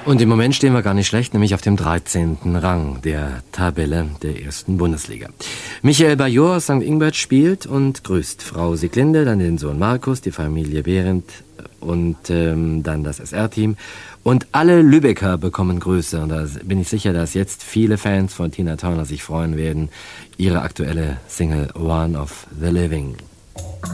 Und im Moment stehen wir gar nicht schlecht, nämlich auf dem 13. Rang der Tabelle der ersten Bundesliga. Michael Bajor aus St. Ingbert spielt und grüßt Frau Sieglinde, dann den Sohn Markus, die Familie Behrendt und dann das SR-Team. Und alle Lübecker bekommen Grüße. Und da bin ich sicher, dass jetzt viele Fans von Tina Turner sich freuen werden. Ihre aktuelle Single One of the Living.